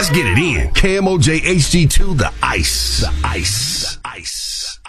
Let's get it in. KMOJ HG2, the ice. The ice. The ice.